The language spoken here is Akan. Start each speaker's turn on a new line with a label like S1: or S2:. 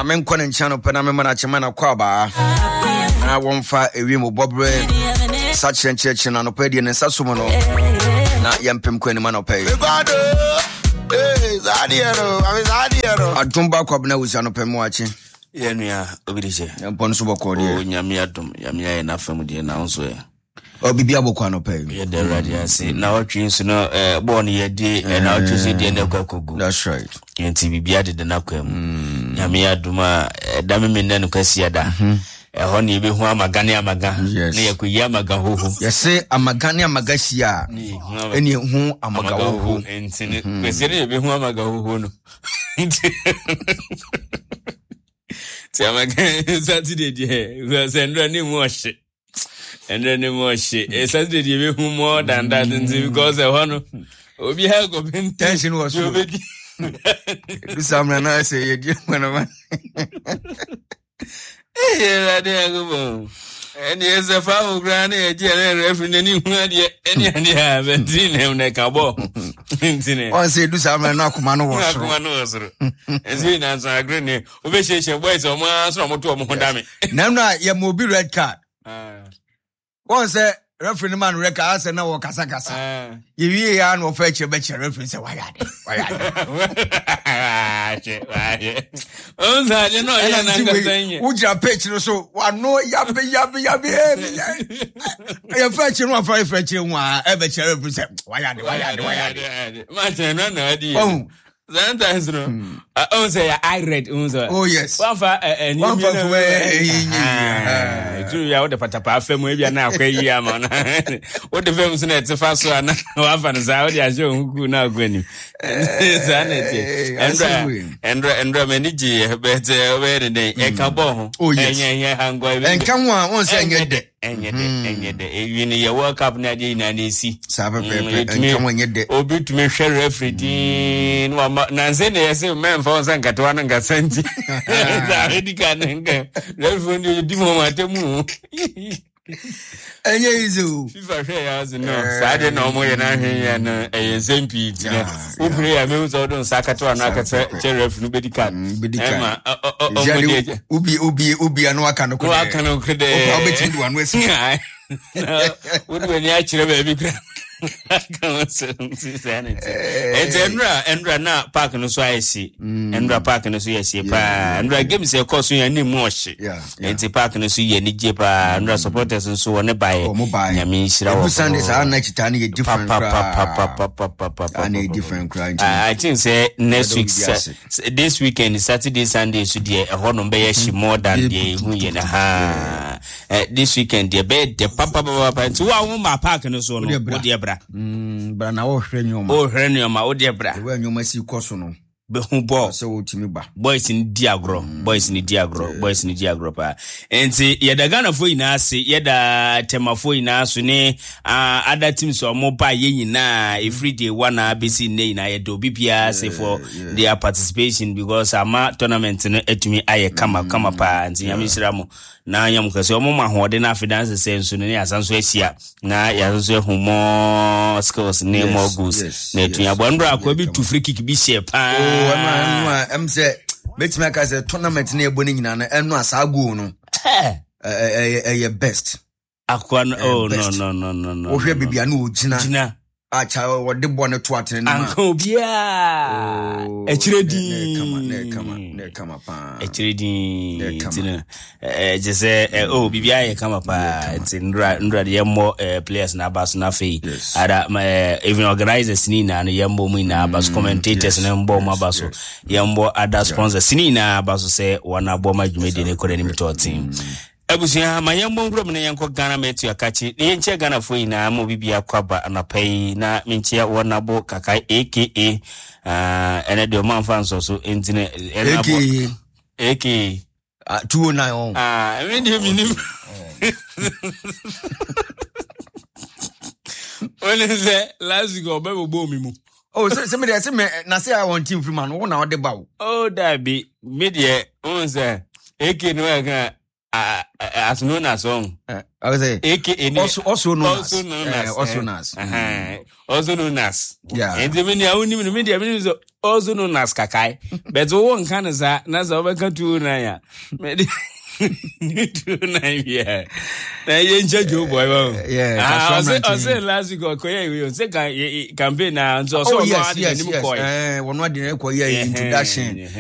S1: men kwan nchano pena me mana chema na kwaba na wonfa ewi mo bobre sachen cheche na no pedi ne sasumo no na yempem kwani mana pay zadiero adumba kwabna wusa no pemu achi
S2: yenua obirije
S1: pon so boko de
S2: nyame adum nyame na fam de na nso e
S1: obibi aboko no pay
S2: ye de radiance na otwi nso no born ye de na otwi se de na kwakogu. That's
S1: right.
S2: Yenti bibia de na kwam nyame adum a da me nne no kwasi ada ho ne be hu amagane amaga na yakoyi amaga hoho
S1: yese amagane amagashia eni hu amaga hoho
S2: entine kwesi ne be hu amaga hoho no ti amaga Saturday je sendra ni mu ohye endra ni mu ohye Saturday be hu more than that because no obi ha go
S1: tension was so do samna na say ye di man
S2: de go eni ezefa ograna e je na referee ni hu ade eni ha benzine ne kabo ntine
S1: on say do samna na akoma no wo
S2: soro ezi na so agree obe sheshe boys o mo asoro mo to o mo dame
S1: na na ye mo bi red card on say referee man red card say na wo kasa ye wie ya na ofa eche be che referee say why
S2: on sa je no ya na ngasenye
S1: uja pitch no so wa no yabe ya fa eche no afa eche nwa e be che referee say why
S2: ma che no na adi sometimes no on say I read unzo
S1: oh yes
S2: one for true ya the patapa afem e bia na akwa yi ama na what the film na etifa so na wa fa na the ajo huku na agwani Andra manage but we dey e ka bo ho enye hangwa
S1: e enka ho a on say enye de
S2: you ni your World Cup na dey na si
S1: sabe pepe enka ho enye de
S2: obi to me share referee na nze na yese men fa on nkatwa na ngasanti za edika nanga referee ndi di mo matemu
S1: enye izu
S2: FIFA share ya zo no sade na omo ye na hwen ya no eyensempi tina ubure ya me uzo don sakatwa na akata che referee bedika ema
S1: ubi anu aka no
S2: kode
S1: o beti do anu esi
S2: would when ya chire baby Endra na park no so ayesi Endra park no so yesi pa Endra game se course ya ni mu ohye enti park no so ye ni je pa Endra supporters so won buy nyame hira
S1: wo Sunday sa na chita na different and different crowd.
S2: I think say next week this weekend Saturday Sunday so dey ho no be ye more than dey hu ye na ha this weekend dey be the papa enti wa wo ma park no so no wo dey bra
S1: bra na wo hwɛ
S2: nyoma wo de bra
S1: wo nyoma si koso no
S2: be hu ball
S1: so wo timi ba
S2: boys ni di agro pa enti ye da Ghana fo ina ase ye da temafo ina aso ne other teams o mo ba ye nyina every day one abc ne ina ye do bibia say for their participation because ama tournament no etumi aye kama pa enti nyame hira mo na nyam kwese o mo ma ho de na afidance sense no ne asanso asia na ya so hu mo skills ne mo goals na etunya bondro akwa bi to free kick bi share pa
S1: em say metima ka say tournament na ebo ni nyina na enu asago no best
S2: akwa no no
S1: o hwe bibia na ogina acha wode bone to atene ma
S2: anko bia echiredi
S1: kama pa
S2: echiredi tina jese bibia ye kama pa ndra de yemmo players na baso na fe ada even organizers ni na yemmo mu na baso commentators na mbo ma baso yemmo ada sponsors ni na baso se wana bo ma dwumede ne kore ni mito team abusia mayambo ngro mne yanko Ghana metu akachi ni nche Ghana fo ina mo bibia kwaba anapai na minchia wonabo kaka aka ene de man fan so entine enabo aka
S1: 209
S2: I mean minim When say last week obebo bo mi mu
S1: oh se me na say I want team free man wo na ode ba
S2: oh that be media on say aka no aka as known as song.
S1: I was say also known as. Yeah.
S2: And the media also known as Kakai. But one can is that Nasa over to Naya. Yeah. I said last week, campaign now. So,
S1: yes. One more introduction.